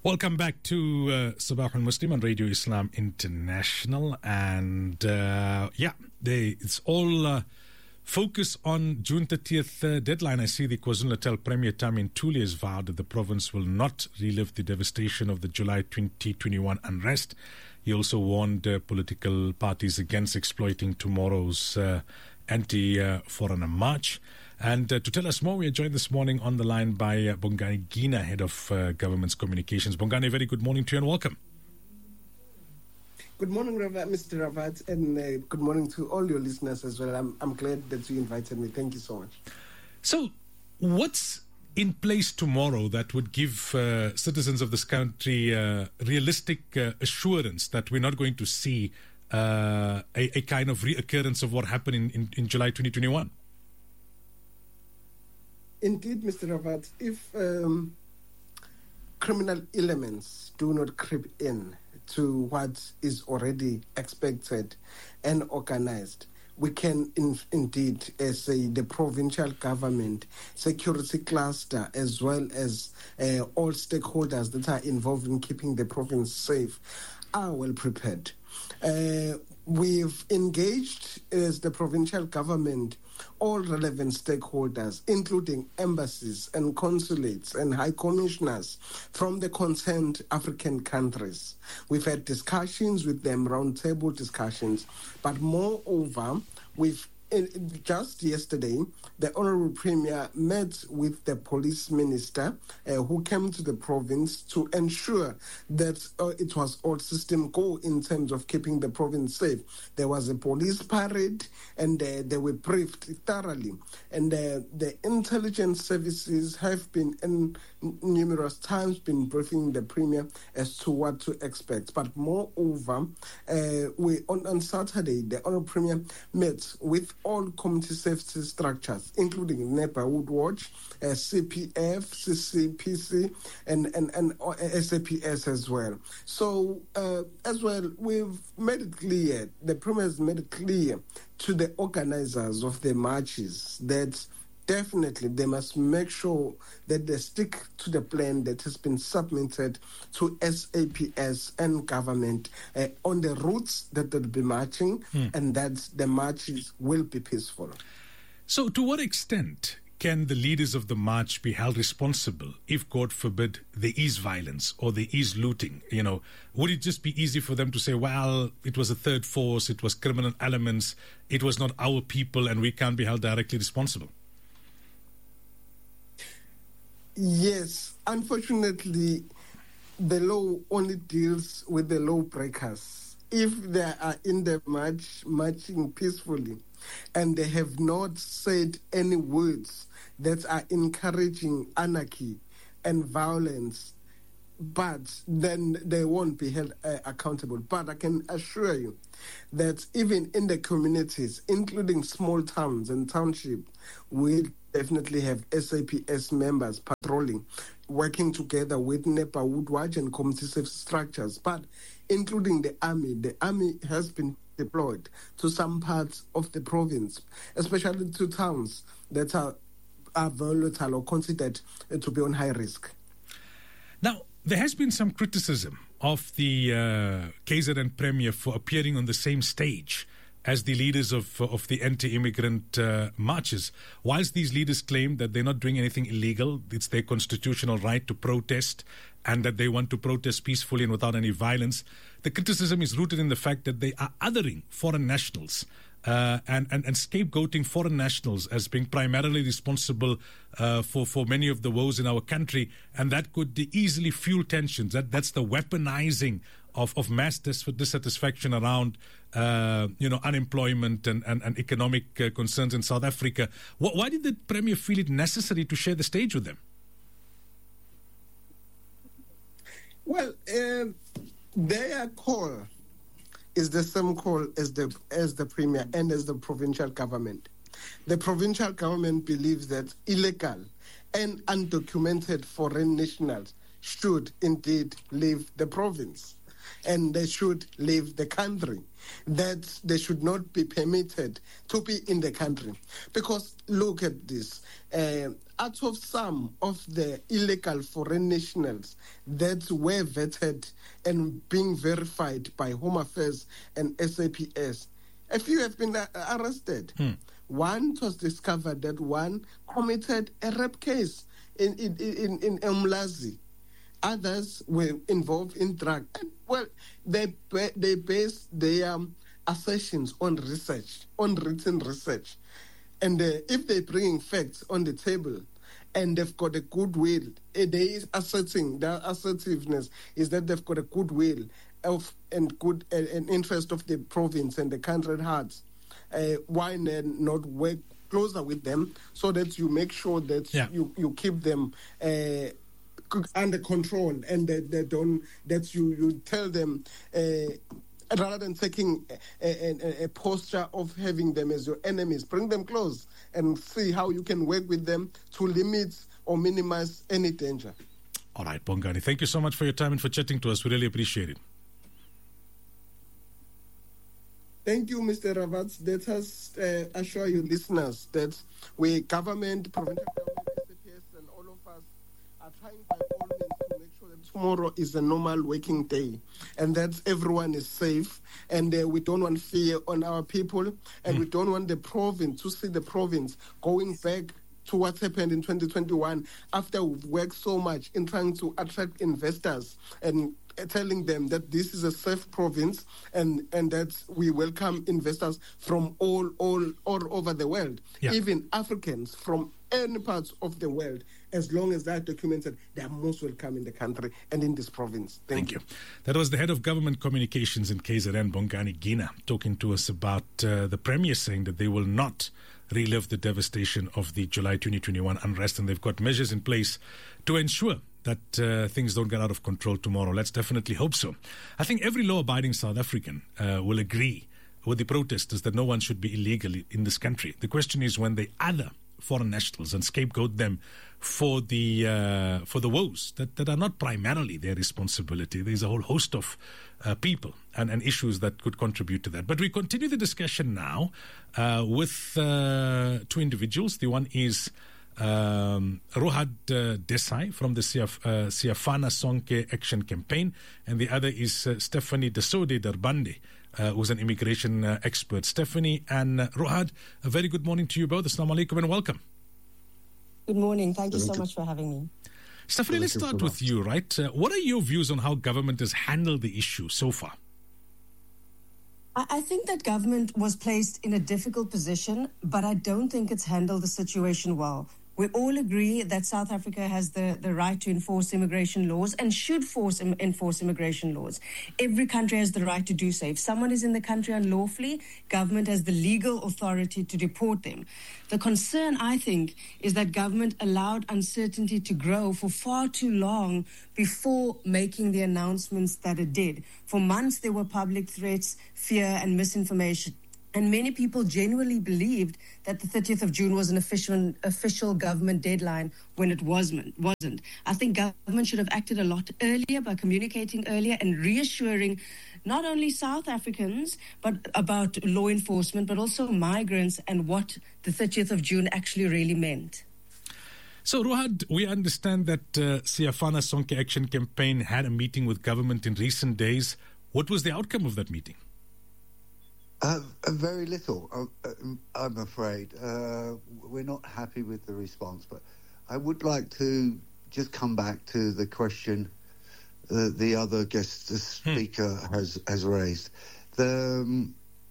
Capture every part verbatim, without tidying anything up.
Welcome back to uh, Sabah al-Muslim on Radio Islam International. And uh, yeah, they, it's all uh, focus on June thirtieth uh, deadline. I see the KwaZulu-Natal Premier Tami Ntuli has vowed that the province will not relive the devastation of the July twenty twenty-one unrest. He also warned uh, political parties against exploiting tomorrow's uh, anti-foreigner march. And uh, to tell us more, we are joined this morning on the line by uh, Bongani Gina, Head of uh, Government's Communications. Bongani, very good morning to you and welcome. Good morning, Ravat, Mister Ravat, and uh, good morning to all your listeners as well. I'm, I'm glad that you invited me. Thank you so much. So, what's in place tomorrow that would give uh, citizens of this country uh, realistic uh, assurance that we're not going to see uh, a, a kind of reoccurrence of what happened in, in, in July twenty twenty-one? Indeed, Mister Ravat, if um, criminal elements do not creep in to what is already expected and organized, we can in, indeed uh, say the provincial government, security cluster, as well as uh, all stakeholders that are involved in keeping the province safe, are well prepared. Uh, we've engaged as the provincial government all relevant stakeholders, including embassies and consulates and high commissioners from the concerned African countries. We've had discussions with them, roundtable discussions, but moreover, we've just yesterday, the Honorable Premier met with the police minister uh, who came to the province to ensure that uh, it was all system go in terms of keeping the province safe. There was a police parade and uh, they were briefed thoroughly. And uh, the intelligence services have been in numerous times been briefing the Premier as to what to expect. But moreover, uh, we on, on Saturday, the Honorable Premier met with all community safety structures, including Neighborhood Watch, uh, C P F, C C P C, and, and, and S A P S as well. So, uh, as well, we've made it clear, the Premier has made it clear to the organizers of the marches that definitely they must make sure that they stick to the plan that has been submitted to S A P S and government uh, on the routes that they'll be marching, hmm. and that the marches will be peaceful. So to what extent can the leaders of the march be held responsible if, God forbid, there is violence or there is looting? You know, would it just be easy for them to say, well, it was a third force, it was criminal elements, it was not our people, and we can't be held directly responsible? Yes, unfortunately, the law only deals with the law breakers. If they are in the march, marching peacefully, and they have not said any words that are encouraging anarchy and violence, but then they won't be held uh, accountable. But I can assure you that even in the communities, including small towns and townships, we definitely have S A P S members patrolling, working together with Neighborhood Watch and community safety structures, but including the army. The army has been deployed to some parts of the province, especially to towns that are, are volatile or considered to be on high risk. Now, there has been some criticism of the uh, K Z N Premier for appearing on the same stage as the leaders of of the anti-immigrant uh, marches. Whilst these leaders claim that they're not doing anything illegal, it's their constitutional right to protest, and that they want to protest peacefully and without any violence, the criticism is rooted in the fact that they are othering foreign nationals uh, and, and, and scapegoating foreign nationals as being primarily responsible uh, for, for many of the woes in our country, and that could easily fuel tensions. That That's the weaponizing of, of mass dis- dissatisfaction around uh, you know, unemployment and, and, and economic uh, concerns in South Africa. Wh- why did the Premier feel it necessary to share the stage with them? Well, uh, their call is the same call as the as the Premier and as the provincial government. The provincial government believes that illegal and undocumented foreign nationals should indeed leave the province. and they should leave the country, that they should not be permitted to be in the country. Because look at this, uh, out of some of the illegal foreign nationals that were vetted and being verified by Home Affairs and S A P S, a few have been uh, arrested. Hmm. One, it was discovered that one committed a rape case in in in, in Umlazi. Others were involved in drug. And, well, they they based their um, assertions on research, on written research. And uh, if they're bringing facts on the table and they've got a goodwill, uh, they is asserting, their assertiveness is that they've got a goodwill of and good uh, an interest of the province and the country at heart. Uh, why not work closer with them so that you make sure that yeah. you, you keep them uh, under control, and that they don't, that you, you tell them uh, rather than taking a, a, a posture of having them as your enemies, bring them close and see how you can work with them to limit or minimize any danger. All right, Bongani, thank you so much for your time and for chatting to us. We really appreciate it. Thank you, Mister Ravats. Let us uh, assure you, listeners, that we, government, provincial government, S A P S, and all of us are trying by all means to make sure that tomorrow is a normal working day and that everyone is safe. And uh, we don't want fear on our people, and mm. we don't want the province to see the province going back to what happened in twenty twenty-one after we've worked so much in trying to attract investors and telling them that this is a safe province and, and that we welcome investors from all all all over the world, yeah. even Africans from any parts of the world. As long as they're documented, they are most welcome in the country and in this province. Thank, Thank you. you. That was the head of government communications in K Z N, Bongani Gina, talking to us about uh, the Premier saying that they will not relive the devastation of the July twenty twenty-one unrest, and they've got measures in place to ensure that uh, things don't get out of control tomorrow. Let's definitely hope so. I think every law-abiding South African uh, will agree with the protesters that no one should be illegal in this country. The question is when they other foreign nationals and scapegoat them for the uh, for the woes that, that are not primarily their responsibility. There's a whole host of uh, people and, and issues that could contribute to that. But we continue the discussion now uh, with uh, two individuals. The one is Um, Rohad uh, Desai from the Siaf, uh, Siafana Sonke Action Campaign, and the other is uh, Stephanie Desode Darbande, uh, who's an immigration uh, expert. Stephanie and uh, Rohad, a very good morning to you both. Assalamu alaikum and welcome. Good morning. Thank you so much for having me. Stephanie, let's start with you, right? Uh, what are your views on how government has handled the issue so far? I think that government was placed in a difficult position, but I don't think it's handled the situation well. We all agree that South Africa has the, the right to enforce immigration laws and should force im- enforce immigration laws. Every country has the right to do so. If someone is in the country unlawfully, government has the legal authority to deport them. The concern, I think, is that government allowed uncertainty to grow for far too long before making the announcements that it did. For months, there were public threats, fear, and misinformation. And many people genuinely believed that the thirtieth of June was an official official government deadline when it wasn't. wasn't. I think government should have acted a lot earlier by communicating earlier and reassuring not only South Africans but about law enforcement, but also migrants and what the thirtieth of June actually really meant. So, Rohad, we understand that uh, Siafana Sonke Action Campaign had a meeting with government in recent days. What was the outcome of that meeting? Uh, very little, uh, I'm afraid. Uh, we're not happy with the response, but I would like to just come back to the question uh, the other guest the speaker hmm. has, has raised. The, um,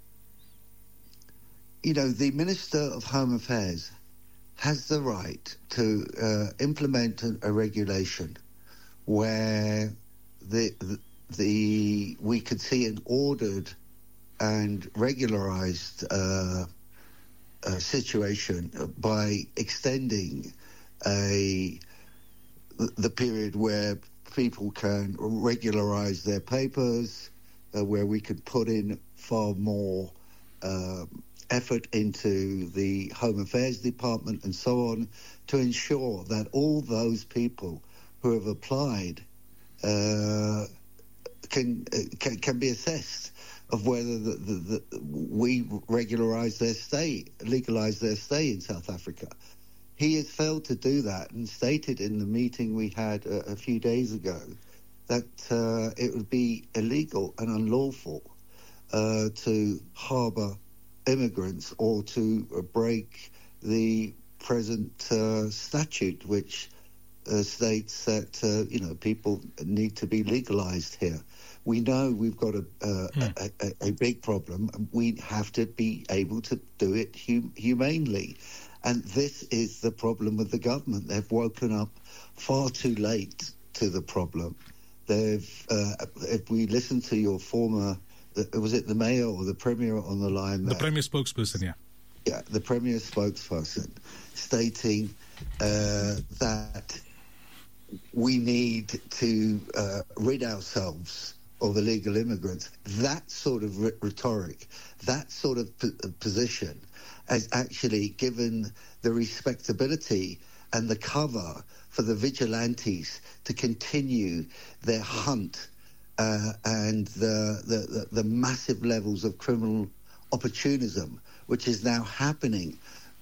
you know, the Minister of Home Affairs has the right to uh, implement a, a regulation where the, the, the we could see an ordered and regularized uh, uh, situation by extending a the period where people can regularize their papers, uh, where we could put in far more uh, effort into the Home Affairs Department and so on to ensure that all those people who have applied uh, can, uh, can can be assessed of whether the, the, the, we regularise their stay, legalise their stay in South Africa. He has failed to do that and stated in the meeting we had a, a few days ago that uh, it would be illegal and unlawful uh, to harbour immigrants or to uh, break the present uh, statute, which uh, states that uh, you know people need to be legalised here. We know we've got a, uh, yeah. a, a, a big problem, and we have to be able to do it hum- humanely. And this is the problem with the government. They've woken up far too late to the problem. They've, uh, if we listen to your former, was it the mayor or the premier on the line? The there? premier spokesperson, yeah. Yeah, the premier spokesperson stating uh, that we need to uh, rid ourselves of illegal immigrants. That sort of r- rhetoric, that sort of p- position has actually given the respectability and the cover for the vigilantes to continue their hunt uh, and the, the, the, the massive levels of criminal opportunism, which is now happening.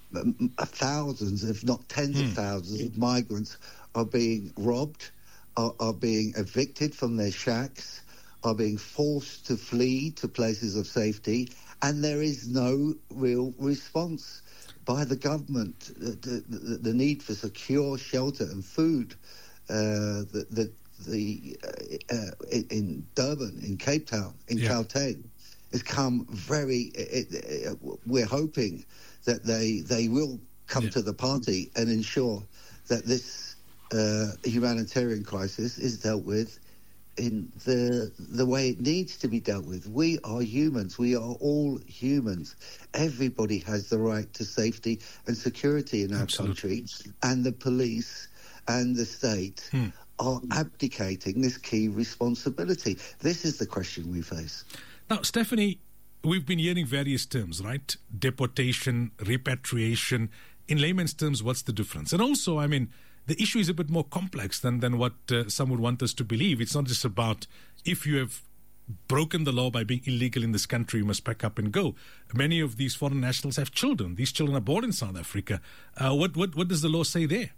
Thousands, if not tens mm. of thousands of migrants are being robbed, are, are being evicted from their shacks, are being forced to flee to places of safety, and there is no real response by the government. The, the, the need for secure shelter and food, uh, the, the, the uh, in Durban, in Cape Town, in yeah. Gauteng, has come very. It, it, we're hoping that they they will come yeah. to the party and ensure that this uh, humanitarian crisis is dealt with in the the way it needs to be dealt with. We are humans. We are all humans. Everybody has the right to safety and security in our Absolutely. country, and the police and the state hmm. are abdicating this key responsibility. This is the question we face. Now, Stephanie, we've been hearing various terms, right? Deportation, repatriation. In layman's terms, what's the difference? And also, I mean, the issue is a bit more complex than, than what uh, some would want us to believe. It's not just about if you have broken the law by being illegal in this country, you must pack up and go. Many of these foreign nationals have children. These children are born in South Africa. Uh, what, what, what does the law say there?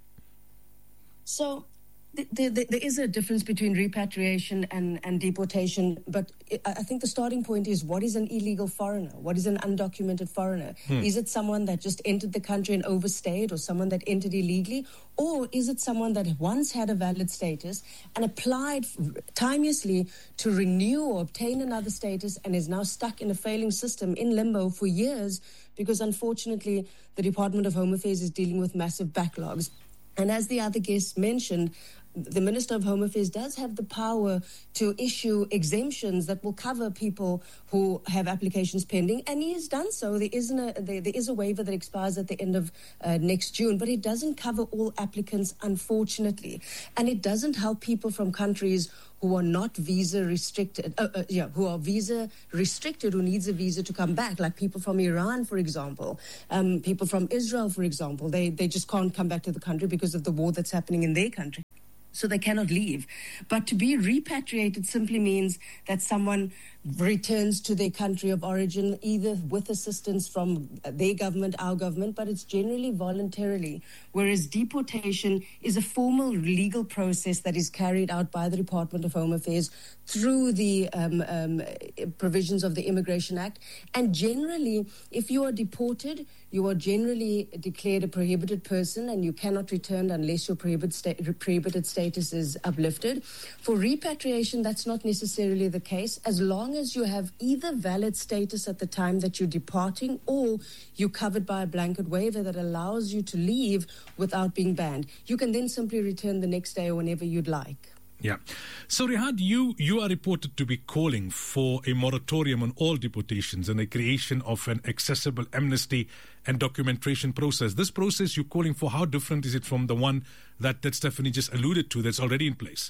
So there, there, there is a difference between repatriation and, and deportation, but I think the starting point is, what is an illegal foreigner? What is an undocumented foreigner? Hmm. Is it someone that just entered the country and overstayed, or someone that entered illegally? Or is it someone that once had a valid status and applied timeously to renew or obtain another status and is now stuck in a failing system in limbo for years because, unfortunately, the Department of Home Affairs is dealing with massive backlogs? And as the other guests mentioned, the Minister of Home Affairs does have the power to issue exemptions that will cover people who have applications pending, and he has done so. There isn't a there, there is a waiver that expires at the end of uh, next June, but it doesn't cover all applicants, unfortunately, and it doesn't help people from countries who are not visa restricted, uh, uh, yeah, who are visa restricted, who needs a visa to come back, like people from Iran, for example, um, people from Israel, for example. They they just can't come back to the country because of the war that's happening in their country. So they cannot leave. But to be repatriated simply means that someone returns to their country of origin, either with assistance from their government, our government, but it's generally voluntarily, whereas deportation is a formal legal process that is carried out by the Department of Home Affairs through the um, um, provisions of the Immigration Act. And generally, if you are deported, you are generally declared a prohibited person and you cannot return unless your prohibited, sta- prohibited status is uplifted. For repatriation, that's not necessarily the case. As long as you have either valid status at the time that you're departing, or you're covered by a blanket waiver that allows you to leave without being banned, you can then simply return the next day or whenever you'd like. Yeah. So, Rihad, you, you are reported to be calling for a moratorium on all deportations and the creation of an accessible amnesty and documentation process. This process you're calling for, how different is it from the one that, that Stephanie just alluded to that's already in place?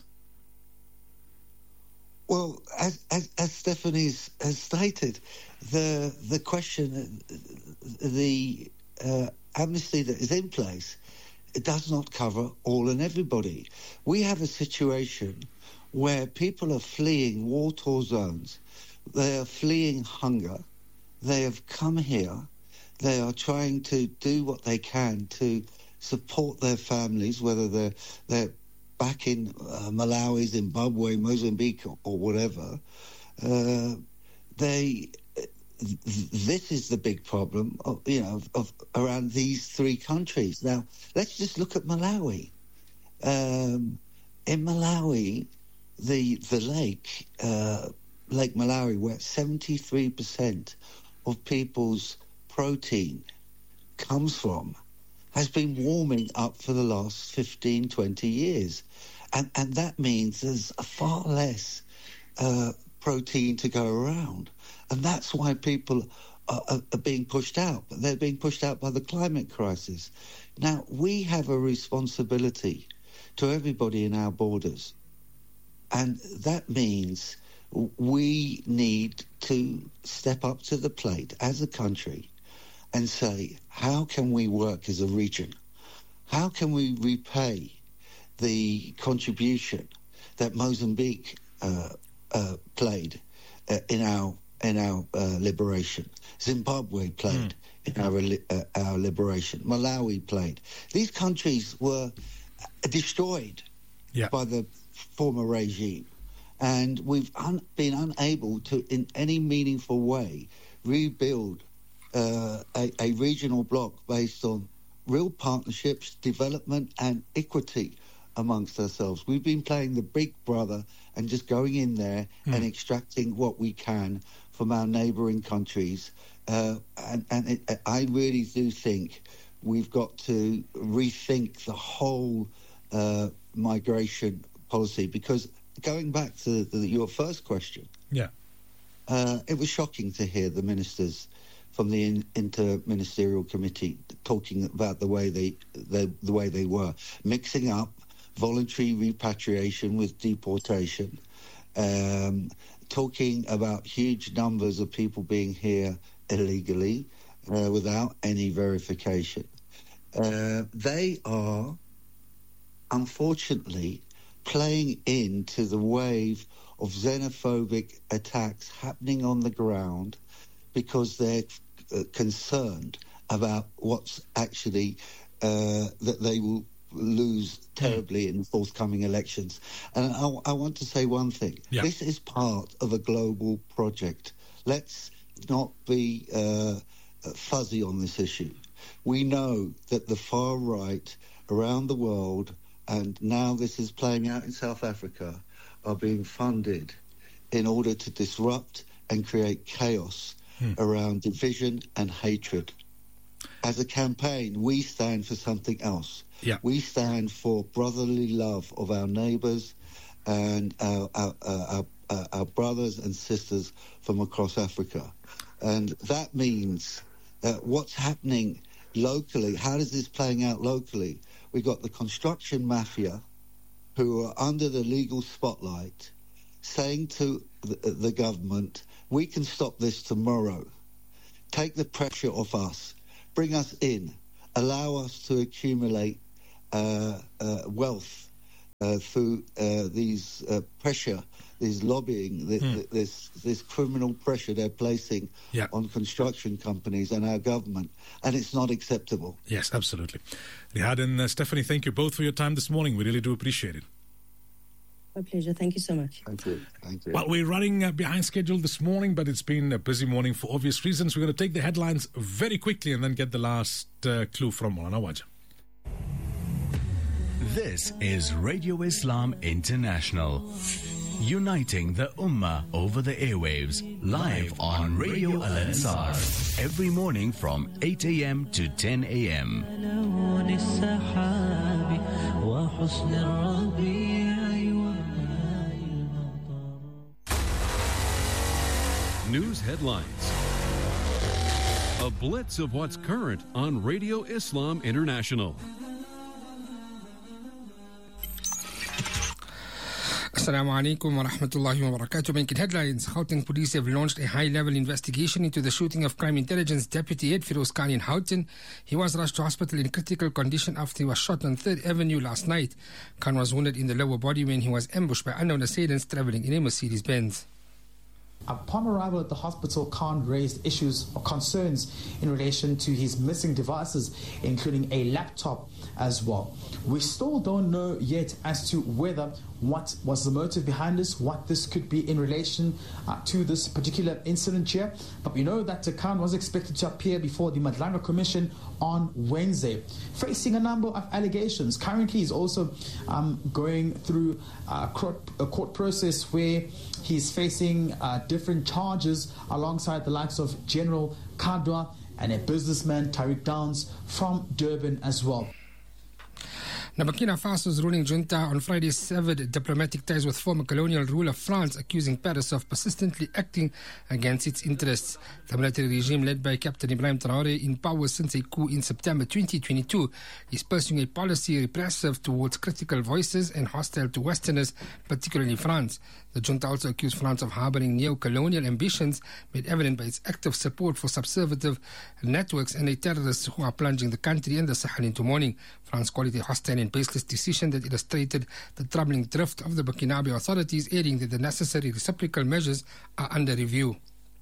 Well, as, as, as Stephanie has stated, the the question, the uh, amnesty that is in place, it does not cover all and everybody. We have a situation where people are fleeing war-torn zones. They are fleeing hunger. They have come here. They are trying to do what they can to support their families, whether they're, they're back in uh, Malawi, Zimbabwe, Mozambique, or, or whatever. Uh, they... This is the big problem, of, you know, of, of around these three countries. Now, let's just look at Malawi. Um, in Malawi, the the lake, uh, Lake Malawi, where seventy-three percent of people's protein comes from, has been warming up for the last fifteen, twenty years. And, and that means there's far less uh, protein to go around. And that's why people are, are, are being pushed out. But they're being pushed out by the climate crisis. Now, we have a responsibility to everybody in our borders. And that means we need to step up to the plate as a country and say, how can we work as a region? How can we repay the contribution that Mozambique uh, uh, played uh, in our in our uh, liberation? Zimbabwe played mm. in our uh, our liberation. Malawi played. These countries were destroyed yeah. by the former regime, and we've un- been unable to, in any meaningful way, rebuild uh, a, a regional bloc based on real partnerships, development, and equity amongst ourselves. We've been playing the big brother and just going in there mm. and extracting what we can from our neighbouring countries. Uh, and and it, I really do think we've got to rethink the whole uh, migration policy, because going back to the, your first question, yeah, uh, it was shocking to hear the ministers from the in, interministerial committee talking about the way they, they the way they were mixing up voluntary repatriation with deportation, um, talking about huge numbers of people being here illegally uh, without any verification. Uh, they are, unfortunately, playing into the wave of xenophobic attacks happening on the ground because they're uh, concerned about what's actually uh, that they will lose terribly in forthcoming elections. And I, I want to say one thing. Yeah. This is part of a global project. Let's not be uh, fuzzy on this issue. We know that the far right around the world, and now this is playing out in South Africa, are being funded in order to disrupt and create chaos hmm. around division and hatred. As a campaign, we stand for something else. Yeah. We stand for brotherly love of our neighbours and our, our, our, our, our brothers and sisters from across Africa. And that means that what's happening locally, how is this playing out locally? We've got the construction mafia who are under the legal spotlight saying to the, the government, we can stop this tomorrow. Take the pressure off us. Bring us in. Allow us to accumulate uh, uh, wealth uh, through uh, these uh, pressure, these lobbying, the, mm. this this criminal pressure they're placing yeah. on construction companies and our government, and it's not acceptable. Yes, absolutely. Rihad and uh, Stephanie, thank you both for your time this morning. We really do appreciate it. My pleasure. Thank you so much. Thank you. Thank you. Well, we're running uh, behind schedule this morning, but it's been a busy morning for obvious reasons. We're going to take the headlines very quickly and then get the last uh, clue from Maulana Wajah. This is Radio Islam International, uniting the Ummah over the airwaves, live on Radio Al-Ansar, every morning from eight a.m. to ten a.m. News headlines. A blitz of what's current on Radio Islam International. Assalamu alaikum wa rahmatullahi wa barakatuh. Making headlines. Gauteng police have launched a high-level investigation into the shooting of Crime Intelligence Deputy Head Firoz Khan in Houghton. He was rushed to hospital in critical condition after he was shot on third Avenue last night. Khan was wounded in the lower body when he was ambushed by unknown assailants travelling in a Mercedes-Benz. Upon arrival at the hospital, Khan raised issues or concerns in relation to his missing devices, including a laptop as well. We still don't know yet as to whether what was the motive behind this, what this could be in relation uh, to this particular incident here. But we know that Khan was expected to appear before the Madlanga Commission on Wednesday, facing a number of allegations. Currently, he's also um, going through a court, a court process where he's facing uh, different charges alongside the likes of General Kadwa and a businessman, Tariq Downs, from Durban as well. Now, Burkina Faso's ruling junta on Friday severed diplomatic ties with former colonial ruler France, accusing Paris of persistently acting against its interests. The military regime led by Captain Ibrahim Traoré, in power since a coup in September twenty twenty-two, is pursuing a policy repressive towards critical voices and hostile to Westerners, particularly France. The junta also accused France of harboring neo-colonial ambitions, made evident by its active support for subversive networks and the terrorists who are plunging the country and the Sahel into mourning. France called it a hostile and baseless decision that illustrated the troubling drift of the Burkinabe authorities, adding that the necessary reciprocal measures are under review.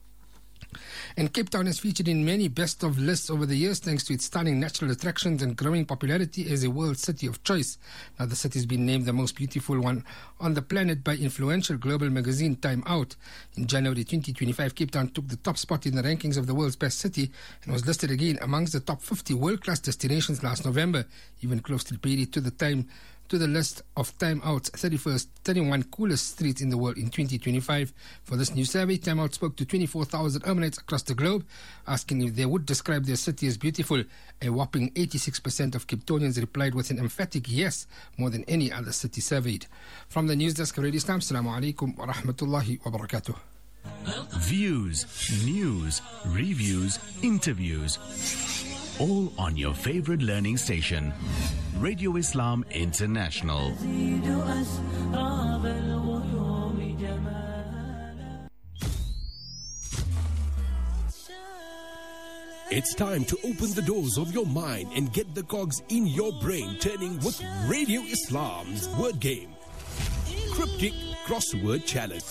And Cape Town has featured in many best-of lists over the years thanks to its stunning natural attractions and growing popularity as a world city of choice. Now, the city has been named the most beautiful one on the planet by influential global magazine Time Out. In January twenty twenty-five, Cape Town took the top spot in the rankings of the world's best city and was listed again amongst the top fifty world-class destinations last November, even closely paid to the time to the list of Time Out's thirty-first, thirty-one coolest streets in the world in twenty twenty-five. For this new survey, Time Out spoke to twenty-four thousand urbanites across the globe, asking if they would describe their city as beautiful. A whopping eighty-six percent of Cape Townians replied with an emphatic yes, more than any other city surveyed. From the news desk of Radio Islam, Assalamu alaikum wa rahmatullahi wa barakatuh. Views, news, reviews, interviews. All on your favorite learning station, Radio Islam International. It's time to open the doors of your mind and get the cogs in your brain turning with Radio Islam's word game. Cryptic Crossword Challenge.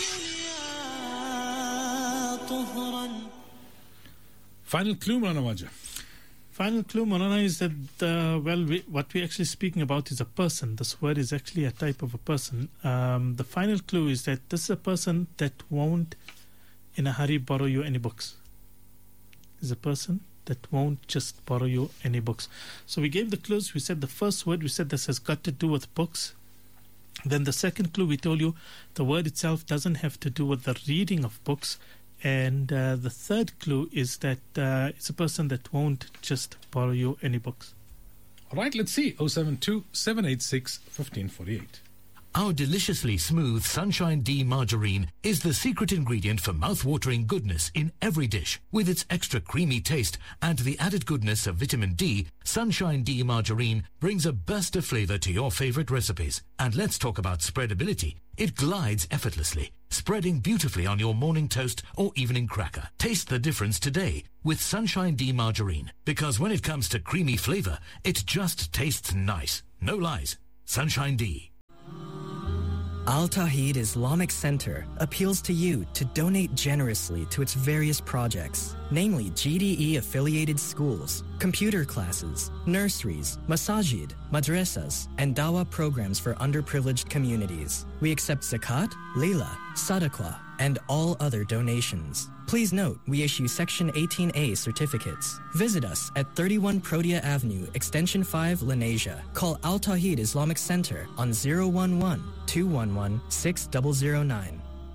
Final clue, Maulana Wajah. Final clue, Maulana, is that, uh, well, we, what we're actually speaking about is a person. This word is actually a type of a person. Um, the final clue is that this is a person that won't, in a hurry, borrow you any books. Is a person that won't just borrow you any books. So we gave the clues. We said the first word, we said this has got to do with books. Then the second clue, we told you the word itself doesn't have to do with the reading of books. And uh, the third clue is that uh, it's a person that won't just borrow you any books. All right, let's see. oh seven two, seven eight six, one five four eight. Our deliciously smooth Sunshine D margarine is the secret ingredient for mouth-watering goodness in every dish. With its extra creamy taste and the added goodness of vitamin D, Sunshine D margarine brings a burst of flavor to your favorite recipes. And let's talk about spreadability. It glides effortlessly, spreading beautifully on your morning toast or evening cracker. Taste the difference today with Sunshine D margarine, because when it comes to creamy flavor, it just tastes nice. No lies. Sunshine D. Al Tawheed Islamic Center appeals to you to donate generously to its various projects, namely G D E-affiliated schools, computer classes, nurseries, masajid, madrasas, and dawah programs for underprivileged communities. We accept zakat, leila, sadaqah, and all other donations. Please note, we issue Section eighteen A certificates. Visit us at thirty-one Protea Avenue, Extension five, Lenasia. Call Al Tawheed Islamic Center on zero one one, two one one, six zero zero nine.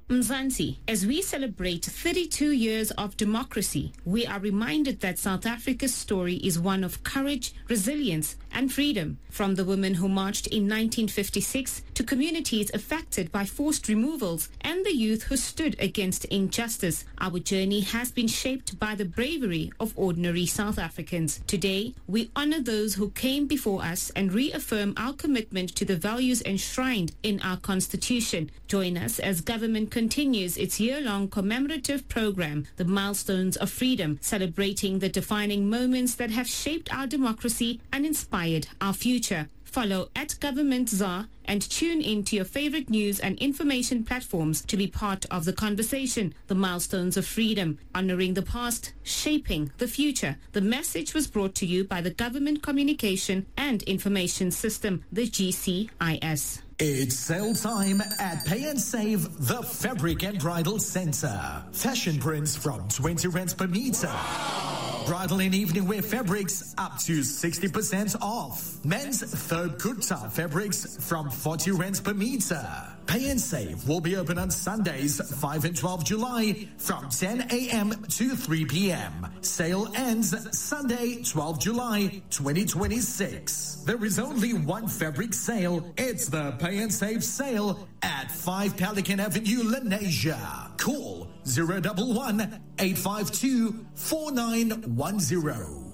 Mzansi, as we celebrate thirty-two years of democracy, we are reminded that South Africa's story is one of courage, resilience, and freedom. From the women who marched in nineteen fifty-six to communities affected by forced removals and the youth who stood against injustice, our journey has been shaped by the bravery of ordinary South Africans. Today, we honor those who came before us and reaffirm our commitment to the values enshrined in our Constitution. Join us as government continues its year-long commemorative program, The Milestones of Freedom, celebrating the defining moments that have shaped our democracy and inspired our future. Follow at Government Z A and tune in to your favorite news and information platforms to be part of the conversation. The Milestones of Freedom, honoring the past, shaping the future. The message was brought to you by the Government Communication and Information System, the G C I S. It's sale time at Pay and Save, the Fabric and Bridal Centre. Fashion prints from twenty rands per meter. Bridal and evening wear fabrics up to sixty percent off. Men's third kurta fabrics from forty rands per meter. Pay and Save will be open on Sundays, five and twelve July from ten a.m. to three p.m. Sale ends Sunday, twelve July twenty twenty-six. There is only one fabric sale. It's the Pay and Save sale at five Pelican Avenue, Lenasia. Call zero one one, eight five two, four nine one zero.